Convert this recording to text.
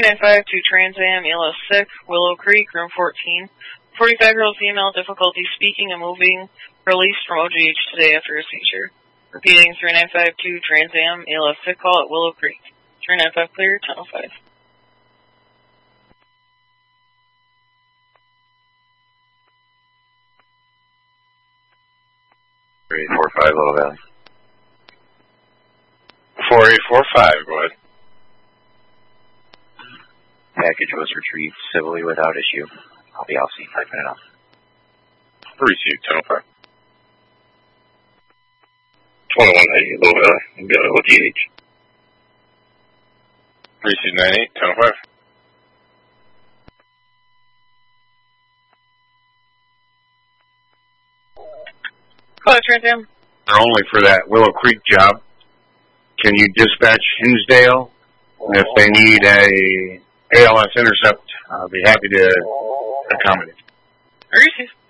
3952 Trans Am, ELS 6, Willow Creek, room 14. 45-year-old female, difficulty speaking and moving, released from OGH today after a seizure. Repeating, 3952 Trans Am, ELS 6 call at Willow Creek. 395 clear, 1005. 4845, Little Valley. 4845, go ahead. Package was retrieved civilly without issue. I'll be out seat 5 minutes off. Received 1005. 2190, Little Valley, OGH. Received 98, 1005. Call it Trans Am. They're only for that Willow Creek job. Can you dispatch Hinsdale? If they need a ALS intercept, I'll be happy to accommodate. Receive.